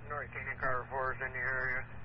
North Canyon Car 4 is in the area.